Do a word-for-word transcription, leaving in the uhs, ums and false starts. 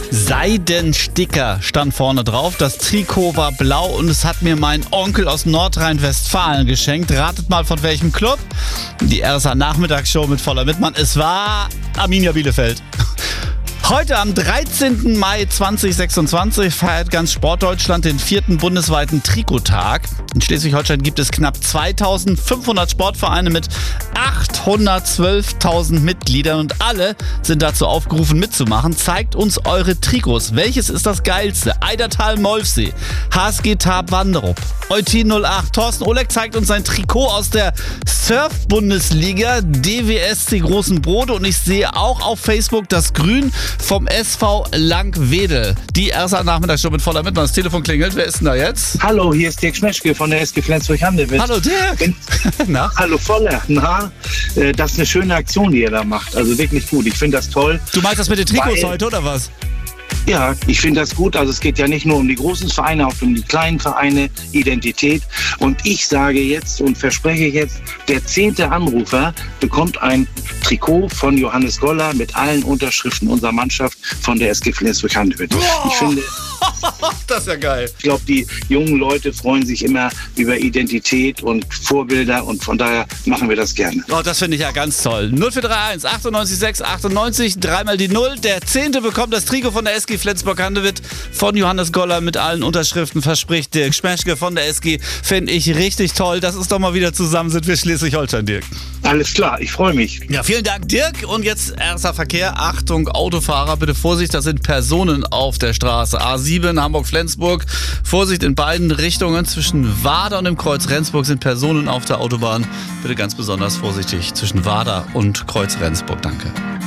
Seidensticker stand vorne drauf. Das Trikot war blau und es hat mir mein Onkel aus Nordrhein-Westfalen geschenkt. Ratet mal von welchem Club? Die R S A-Nachmittagsshow mit Voller Mittmann. Es war Arminia Bielefeld. Heute am dreizehnten Mai zweitausendsechsundzwanzig feiert ganz Sportdeutschland den vierten bundesweiten Trikottag. In Schleswig-Holstein gibt es knapp zweitausendfünfhundert Sportvereine mit achthundertzwölftausend Mitgliedern und alle sind dazu aufgerufen mitzumachen. Zeigt uns eure Trikots. Welches ist das geilste? Eidertal-Molfsee, H S G Tab Wanderup, Eutin null acht. Thorsten Oleg zeigt uns sein Trikot aus der Surf-Bundesliga, D W S C Großen Brode, und ich sehe auch auf Facebook das Grün vom S V Langwedel. Die R S A-Nachmittagsshow mit Voller Mittmann. Das Telefon klingelt. Wer ist denn da jetzt? Hallo, hier ist Dirk Schmeschke von der S G Flensburg-Handewitt. Hallo Dirk. Na? Hallo Voller. Na, das ist eine schöne Aktion, die ihr da macht. Also wirklich gut. Ich finde das toll. Du meinst das mit den Trikots Weil, heute, oder was? Ja, ich finde das gut. Also es geht ja nicht nur um die großen Vereine, auch um die kleinen Vereine, Identität. Und ich sage jetzt und verspreche jetzt, der zehnte Anrufer bekommt ein Trikot von Johannes Goller mit allen Unterschriften unserer Mannschaft von der S G Flensburg-Handewitt. Oh. Ich finde... Das ist ja geil. Ich glaube, die jungen Leute freuen sich immer über Identität und Vorbilder und von daher machen wir das gerne. Oh, das finde ich ja ganz toll. null vier drei eins achtundneunzig sechs achtundneunzig, dreimal die Null. Der Zehnte bekommt das Trikot von der S G Flensburg-Handewitt von Johannes Goller mit allen Unterschriften, verspricht Dirk Schmeschke von der S G. Finde ich richtig toll. Das ist doch mal wieder zusammen sind wir Schleswig-Holstein, Dirk. Alles klar, ich freue mich. Ja, vielen Dank, Dirk. Und jetzt R S A-Verkehr. Achtung, Autofahrer, bitte Vorsicht, da sind Personen auf der Straße. A sieben, Hamburg-Flensburg. Vorsicht in beiden Richtungen. Zwischen Wader und dem Kreuz Rendsburg sind Personen auf der Autobahn. Bitte ganz besonders vorsichtig zwischen Wader und Kreuz Rendsburg. Danke.